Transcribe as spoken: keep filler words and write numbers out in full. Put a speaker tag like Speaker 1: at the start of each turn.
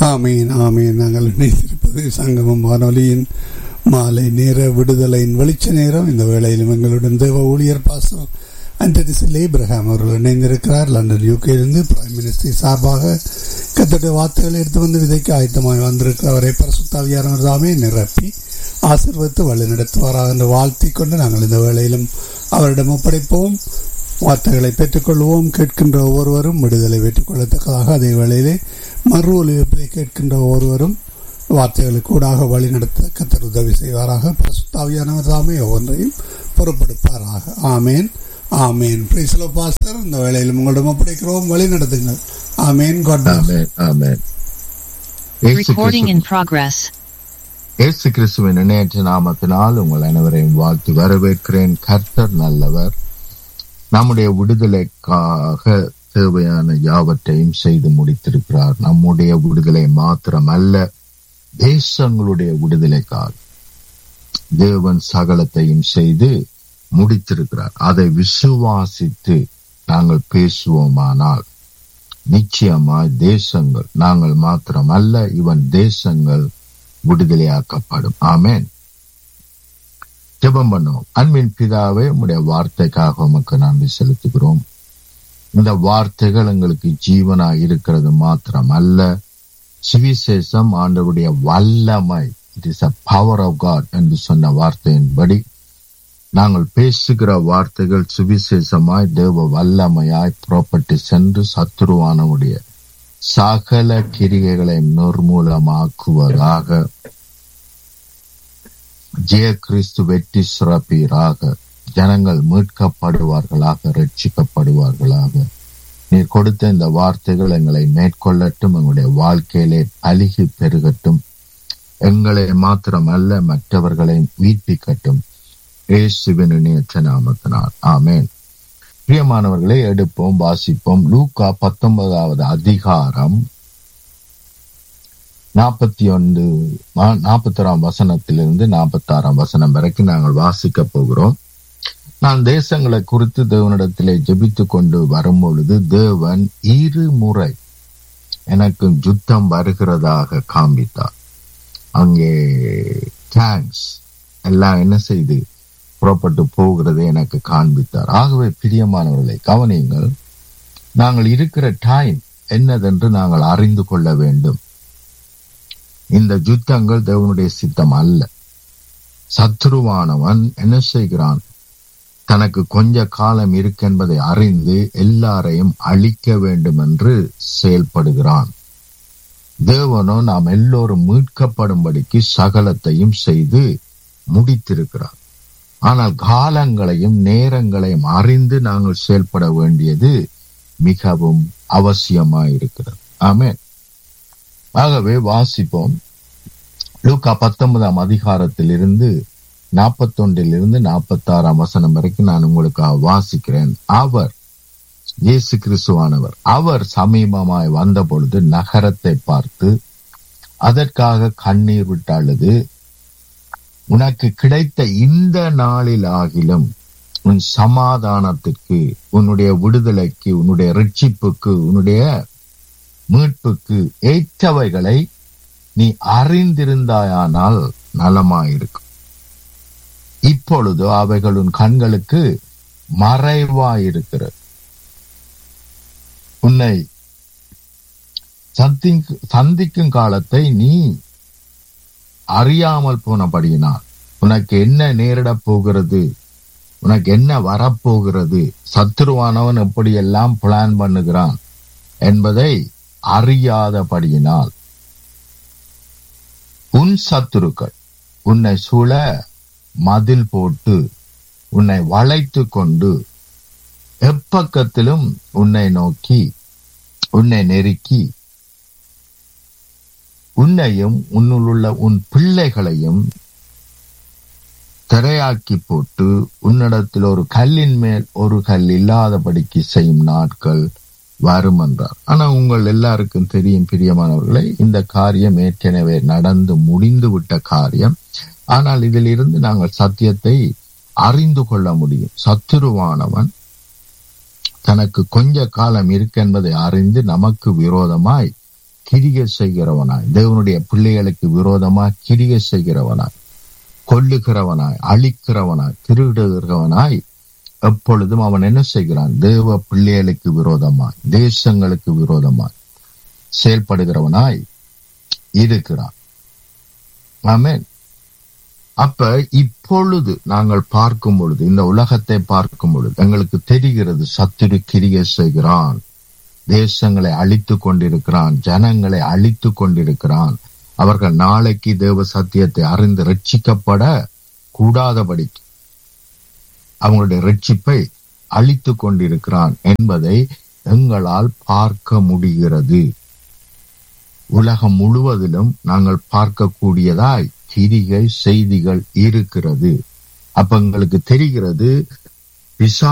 Speaker 1: ஆமீன் ஆமீன். நாங்கள் இணைந்திருப்பது சங்கமம் வானொலியின் மாலை நேர விடுதலையின் வெளிச்ச நேரம். இந்த வேளையிலும் எங்களுடன் தேவ ஊழியர் பாஸ்டர் ஆண்டனி ஏப்ரஹாம் அவர்கள் இணைந்திருக்கிறார். லண்டன் யூகேயிலிருந்து பிரைம் மினிஸ்டர் சார்பாக கர்த்தருடைய வார்த்தைகளை எடுத்து வந்து விதைக்க ஆயத்தமாய் வந்திருக்கிறவரை பரிசுத்த ஆவியானவர் தாமே நிரப்பி ஆசீர்வதித்து வழி நடத்துவாராக என்று வாழ்த்திக் கொண்டு நாங்கள் இந்த வேளையிலும் அவரிடம் ஒப்படைப்போம். வார்த்தைகளை பெற்றுக்கொள்வோம். கேட்கின்ற ஒவ்வொருவரும் விடுதலை பெற்றுக் கொள்ளத்தக்கதாக அதே வேளையிலே மறு ஒலிபரப்பை கேட்கின்ற ஒவ்வொருவரும் வார்த்தைகளுக்கு கூடாக வழி நடத்த கர்த்தர் உதவி செய்வாராக. பரிசுத்த ஆவியானவர் தாமே ஒவ்வொன்றையும் பொறுப்படுப்பாராக. ஆமேன் ஆமேன். பிரைஸ் தி லார்ட் பாஸ்டர், இந்த வேளையிலும் உங்களிடம் ஒப்படைக்கிறோம், வழி நடத்துங்கள். ஆமேன். God
Speaker 2: amen amen.
Speaker 3: Recording in progress.
Speaker 2: இயேசு கிறிஸ்துவின் இணையற்ற நாமத்தினால் உங்கள் அனைவரையும் வாழ்த்து வரவேற்கிறேன். கர்த்தர் நல்லவர். நம்முடைய விடுதலைக்காக தேவையான யாவற்றையும் செய்து முடித்திருக்கிறார். நம்முடைய விடுதலை மாத்திரமல்ல, தேசங்களுடைய விடுதலைக்காக தேவன் சகலத்தையும் செய்து முடித்திருக்கிறார். அதை விசுவாசித்து நாங்கள் பேசுவோமானால் நிச்சயமாய் தேசங்கள், நாங்கள் மாத்திரமல்ல, இவன் தேசங்கள் விடுதலையாக்கப்படும். ஆமென். ஜெபம் பண்ணுவோம். அன்பின் பிதாவே, உம்முடைய வார்த்தைக்காக உமக்கு நன்றி செலுத்துகிறோம். இந்த வார்த்தைகள் எங்களுக்கு ஜீவனா இருக்கிறது மாத்திரம் அல்ல, சுவிசேஷம் ஆண்டவருடைய வல்லமை, it is a power of God என்று சொன்ன வார்த்தையின்படி நாங்கள் பேசுகிற வார்த்தைகள் சுவிசேஷமாய் தேவ வல்லமையாய் புறப்பட்டு சென்று சத்துருவானவுடைய சகல கிரிகைகளை நிர்மூலமாக்குவதாக. ஜெய கிறிஸ்து வெற்றி சிறப்பீராக. ஜனங்கள் மீட்கப்படுவார்களாக, ரட்சிக்கப்படுவார்களாக. நீர் கொடுத்த இந்த வார்த்தைகள் எங்களை மேற்கொள்ளட்டும், எங்களுடைய வாழ்க்கையிலே அழுகி பெருகட்டும், எங்களை மாத்திரமல்ல மற்றவர்களை உயிர்ப்பிக்கட்டும். இயேசுவின் இணையற்ற நாமத்தினால் ஆமென். பிரியமானவர்களை, எடுப்போம், வாசிப்போம். லூக்கா பத்தொன்பதாவது அதிகாரம் நாற்பத்தி ஒன்று நாற்பத்தி ஆறாம் வசனத்திலிருந்து நாற்பத்தி ஆறாம் வசனம் வரைக்கும் நாங்கள் வாசிக்க போகிறோம். நான் தேசங்களை குறித்து தேவனிடத்திலே ஜெபித்து கொண்டு வரும் பொழுது தேவன் இருமுறை எனக்கு யுத்தம் வருகிறதாக காண்பித்தார். அங்கே டேங்க்ஸ் எல்லாம் என்ன செய்து புறப்பட்டு போகிறதை எனக்கு காண்பித்தார். ஆகவே பிரியமானவர்களை கவனியுங்கள். நாங்கள் இருக்கிற டைம் என்னதென்று நாங்கள் அறிந்து கொள்ள வேண்டும். இந்த யுத்தங்கள் தேவனுடைய சித்தம் அல்ல. சத்துருவானவன் என்ன செய்கிறான்? தனக்கு கொஞ்ச காலம் இருக்கென்பதை அறிந்து எல்லாரையும் அழிக்க வேண்டும் என்று செயல்படுகிறான். தேவனோ நாம் எல்லோரும் மீட்கப்படும்படிக்கு சகலத்தையும் செய்து முடித்திருக்கிறார். ஆனால் காலங்களையும் நேரங்களையும் அறிந்து நாங்கள் செயல்பட வேண்டியது மிகவும் அவசியமாயிருக்கிறது. ஆமென். ஆகவே வாசிப்போம். லூக்கா பத்தொன்பதாம் அதிகாரத்தில் இருந்து நாற்பத்தி ஒன்றில் இருந்து நாற்பத்தி ஆறாம் வசனம் வரைக்கும் நான் உங்களுக்கு வாசிக்கிறேன். அவர், இயேசு கிறிஸ்துவானவர், அவர் சமீபமாய் வந்த பொழுது நகரத்தை பார்த்து அதற்காக கண்ணீர் விட்டு அழுது, உனக்கு கிடைத்த இந்த நாளில் ஆகிலும் உன் சமாதானத்திற்கு, உன்னுடைய விடுதலைக்கு, உன்னுடைய ரட்சிப்புக்கு, உன்னுடைய மீட்புக்கு ஏற்றவைகளை நீ அறிந்திருந்தாயானால் நலமாயிருக்கும். இப்பொழுது அவைகள் உன் கண்களுக்கு மறைவாயிருக்கிறது. உன்னை சந்திக்கும் காலத்தை நீ அறியாமல் போனபடியினால் உனக்கு என்ன நேரிடப் போகிறது, உனக்கு என்ன வரப்போகிறது, சத்துருவானவன் எப்படியெல்லாம் பிளான் பண்ணுகிறான் என்பதை அறியாதபடியினால் உன் சத்துருக்கள் உன்னை சூழ மதில் போட்டு உன்னை வளைத்து கொண்டு எப்பக்கத்திலும் உன்னை நோக்கி உன்னை நெருக்கி உன்னையும் உன்னுள்ள உன் பிள்ளைகளையும் திரையாக்கி போட்டு உன்னிடத்தில் ஒரு கல்லின் மேல் ஒரு கல் இல்லாதபடிக்கு செய்யும் நாட்கள் வரும் என்றார். ஆனா உங்கள் எல்லாருக்கும் தெரியும் பிரியமானவர்களை, இந்த காரியம் ஏற்கனவே நடந்து முடிந்து விட்ட காரியம். ஆனால் இதில் இருந்து நாங்கள் சத்தியத்தை அறிந்து கொள்ள முடியும். சத்துருவானவன் தனக்கு கொஞ்ச காலம் இருக்கு என்பதை அறிந்து நமக்கு விரோதமாய் கிரியை செய்கிறவனாய், தேவனுடைய பிள்ளைகளுக்கு விரோதமாய் கிரியை செய்கிறவனாய், கொல்லுகிறவனாய், அழிக்கிறவனாய், திருடுகிறவனாய் எப்பொழுதும் அவன் என்ன செய்கிறான்? தேவ பிள்ளைகளுக்கு விரோதமாய், தேசங்களுக்கு விரோதமாய் செயல்படுகிறவனாய் இருக்கிறான். ஆமென். அப்ப இப்பொழுது நாங்கள் பார்க்கும் பொழுது, இந்த உலகத்தை பார்க்கும் பொழுது எங்களுக்கு தெரிகிறது சத்துரு கிரியை செய்கிறான், தேசங்களை அழித்து கொண்டிருக்கிறான், ஜனங்களை அழித்து கொண்டிருக்கிறான். அவர்கள் நாளைக்கு தேவ சத்தியத்தை அறிந்து ரட்சிக்கப்பட கூடாதபடிக்கு அவங்களுடைய ரட்சிப்பை அழித்து கொண்டிருக்கிறான் என்பதை எங்களால் பார்க்க முடிகிறது. உலகம் முழுவதிலும் நாங்கள் பார்க்கக்கூடியதாய் கிரியை செய்திகள் இருக்கிறது. அப்ப எங்களுக்கு தெரிகிறது பிசா